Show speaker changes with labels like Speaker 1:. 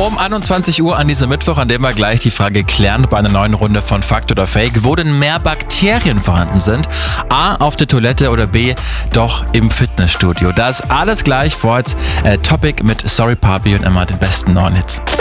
Speaker 1: Um 21 Uhr an diesem Mittwoch, an dem wir gleich die Frage klären bei einer neuen Runde von Fakt oder Fake, wo denn mehr Bakterien vorhanden sind. A, auf der Toilette oder B, doch im Fitnessstudio. Da ist alles gleich vor jetzt Topic mit Sorry Papi und immer den besten neuen Hits.